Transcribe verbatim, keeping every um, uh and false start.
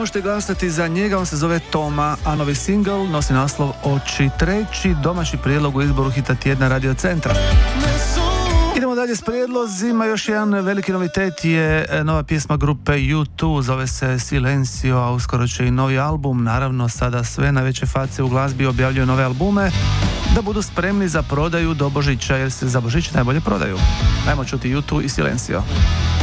možete glasati za njega, on se zove Toma, a novi singl nosi naslov Oči, treći domaći prijedlog u izboru hita tjedna Radio Centra. Idemo dalje s prijedlozima, još jedan veliki novitet je nova pjesma grupe U dva, zove se Silencio, a uskoro će i novi album, naravno sada sve najveće face u glazbi objavljuju nove albume da budu spremni za prodaju do Božića, jer se za Božić najbolje prodaju. Ajmo čuti U dva i Silencio.